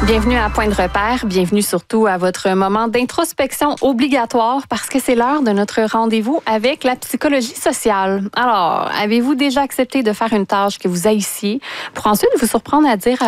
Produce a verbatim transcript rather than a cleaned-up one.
Bienvenue à Point de repère, bienvenue surtout à votre moment d'introspection obligatoire parce que c'est l'heure de notre rendez-vous avec la psychologie sociale. Alors, avez-vous déjà accepté de faire une tâche que vous haissiez pour ensuite vous surprendre à dire